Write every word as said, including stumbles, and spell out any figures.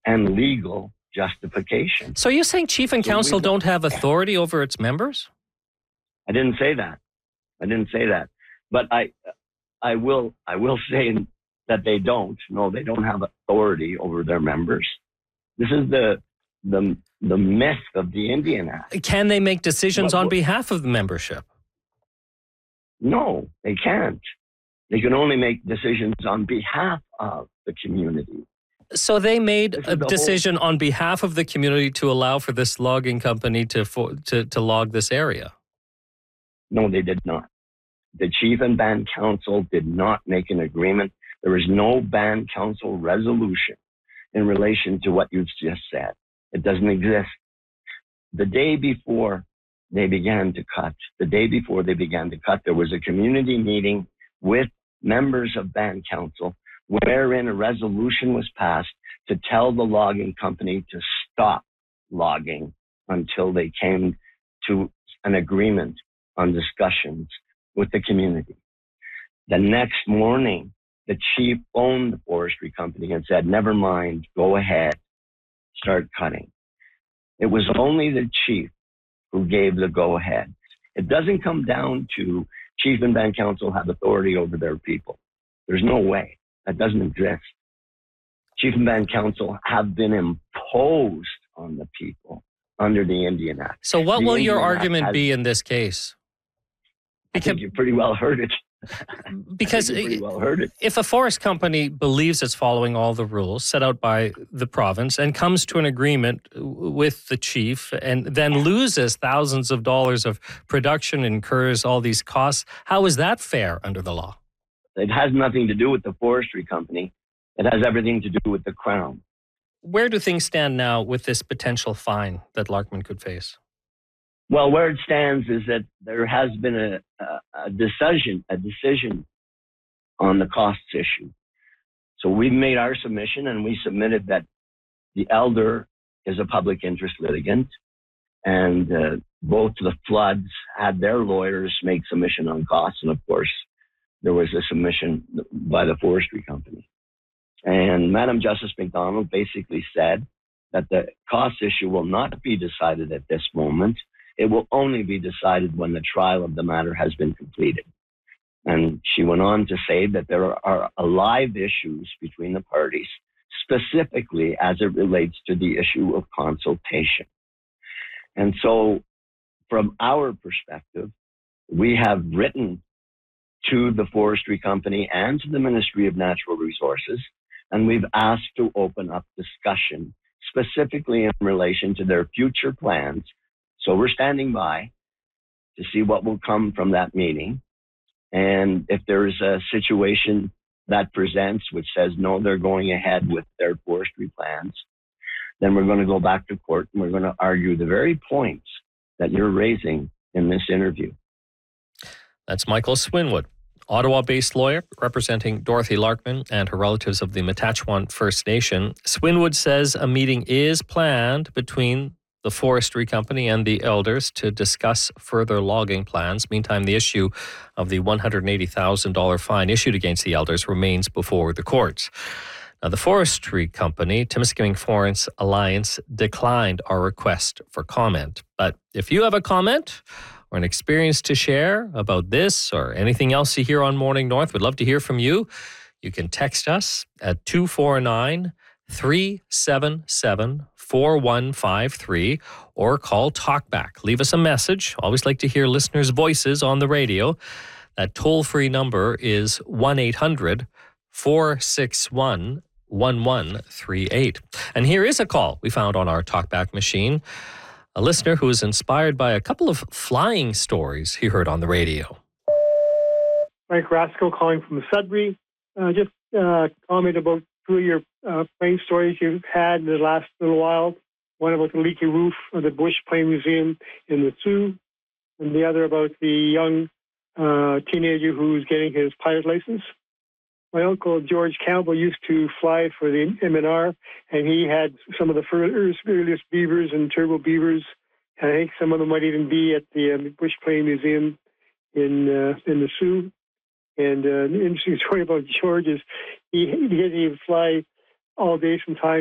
and legal justification. So you're saying chief and So council we- don't have authority over its members? I didn't say that. I didn't say that. But I, I will, I will say that they don't. No, they don't have authority over their members. This is the, the, the myth of the Indian Act. Can they make decisions What- on what- behalf of the membership? No, they can't. They can only make decisions on behalf of the community. So they made This a is the whole- decision on behalf of the community to allow for this logging company to for, to, to log this area. No, they did not. The chief and band council did not make an agreement. There is no band council resolution in relation to what you've just said. It doesn't exist. The day before they began to cut, the day before they began to cut, there was a community meeting with members of band council wherein a resolution was passed to tell the logging company to stop logging until they came to an agreement on discussions with the community. The next morning, the chief phoned the forestry company and said, never mind, go ahead, start cutting. It was only the chief who gave the go ahead. It doesn't come down to chief and band council have authority over their people. There's no way. That doesn't exist. Chief and band council have been imposed on the people under the Indian Act. So what The will your Indian Act argument has- be in this case? I think you pretty well heard it. Because I think you pretty well heard it. if a forest company believes it's following all the rules set out by the province and comes to an agreement with the chief and then loses thousands of dollars of production, incurs all these costs, how is that fair under the law? It has nothing to do with the forestry company. It has everything to do with the Crown. Where do things stand now with this potential fine that Larkman could face? Well, where it stands is that there has been a, a, a decision, a decision on the costs issue. So we made our submission and we submitted that the elder is a public interest litigant, and uh, both the floods had their lawyers make submission on costs, and of course there was a submission by the forestry company. And Madam Justice McDonald basically said that the cost issue will not be decided at this moment. It will only be decided when the trial of the matter has been completed. And she went on to say that there are alive issues between the parties, specifically as it relates to the issue of consultation. And so from our perspective, we have written to the forestry company and to the Ministry of Natural Resources, and we've asked to open up discussion specifically in relation to their future plans. So we're standing by to see what will come from that meeting. And if there is a situation that presents which says, no, they're going ahead with their forestry plans, then we're going to go back to court and we're going to argue the very points that you're raising in this interview. That's Michael Swinwood, Ottawa-based lawyer representing Dorothy Larkman and her relatives of the Matachewan First Nation. Swinwood says a meeting is planned between the forestry company and the elders to discuss further logging plans. Meantime, the issue of the one hundred eighty thousand dollars fine issued against the elders remains before the courts. Now, the forestry company, Timiskaming Forest Alliance, declined our request for comment. But if you have a comment or an experience to share about this or anything else you hear on Morning North, we'd love to hear from you. You can text us at two four nine, three seven seven, four one five three or call Talkback. Leave us a message. Always like to hear listeners' voices on the radio. That toll-free number is one eight hundred, four six one, one one three eight. And here is a call we found on our Talkback machine. A listener who was inspired by a couple of flying stories he heard on the radio. Frank Rasco calling from Sudbury. Uh, just uh, comment about two of your uh, plane stories you've had in the last little while. One about the leaky roof of the Bush Plane Museum in the Sioux, and the other about the young uh, teenager who's getting his pilot license. My uncle George Campbell used to fly for the M N R, and he had some of the first, earliest beavers and turbo beavers. And I think some of them might even be at the um, Bush Plane Museum in uh, in the Sioux. And uh, an interesting story about George is he he had to fly all day sometimes.